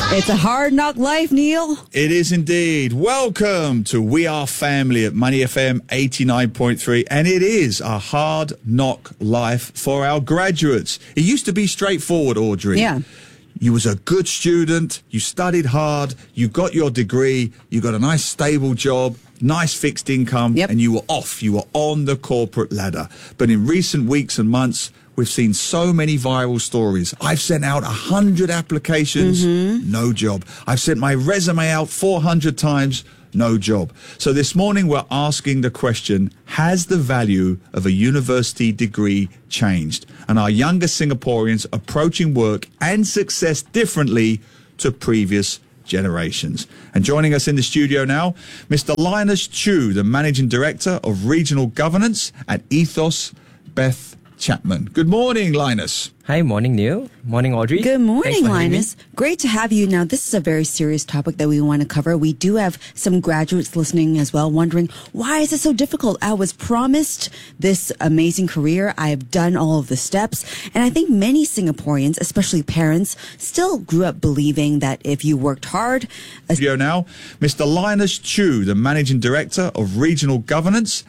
It's a hard knock life, Neil. It is indeed. Welcome to We Are Family at Money FM 89.3. And it is a hard knock life for our graduates. It used to be straightforward, Audrey. Yeah. You was a good student. You studied hard. You got your degree. You got a nice stable job, nice fixed income, Yep. and you were off. You were on the corporate ladder. But in recent weeks and months, we've seen so many viral stories. I've sent out 100 applications, no job. I've sent my resume out 400 times, no job. So this morning we're asking the question, has the value of a university degree changed? And are younger Singaporeans approaching work and success differently to previous generations? And joining us in the studio now, Mr. Linus Chew, the Managing Director of Regional Governance at Ethos Beth Chapman. Good morning, Linus. Hi, morning, Neil. Morning, Audrey. Good morning, Thanks for having me. Linus. Great to have you. Now, this is a very serious topic that we want to cover. We do have some graduates listening as well, wondering, why is it so difficult? I was promised this amazing career. I have done all of the steps. And I think many Singaporeans, especially parents, still grew up believing that if you worked hard... Studio now, Mr. Linus Chew, the Managing Director of Regional Governance